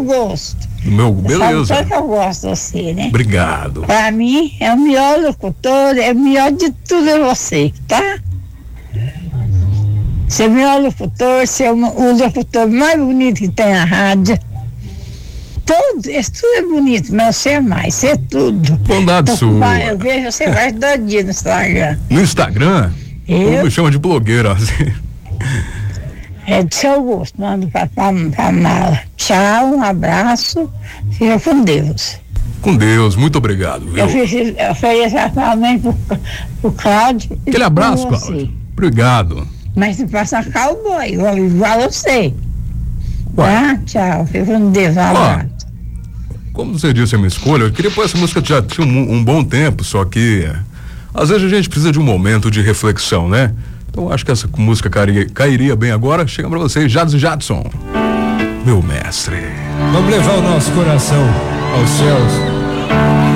gosto. Beleza. Sabe que eu gosto assim, né? Obrigado. Pra mim, é o melhor locutor, é o melhor de tudo é você, tá? Você é o melhor locutor, você é o locutor mais bonito que tem na rádio. Isso tudo é bonito, mas você é mais, você é tudo. Bondade sua. Eu vejo você vai todo dia no Instagram. No Instagram? Me chama de blogueira, assim. É do seu gosto, mando pra mala. Tchau, um abraço, fica com Deus. Com Deus, muito obrigado, viu? Eu fiz exatamente pro Cláudio. Aquele abraço, Cláudio. Obrigado. Mas se passa cowboy, igual você. Tá? Tchau, fica com Deus, um abraço. Como você disse, é minha escolha, eu queria pôr essa música já tinha um bom tempo, só que às vezes a gente precisa de um momento de reflexão, né? Então acho que essa música cairia bem agora. Chega pra vocês, Jadson, meu mestre. Vamos levar o nosso coração aos céus.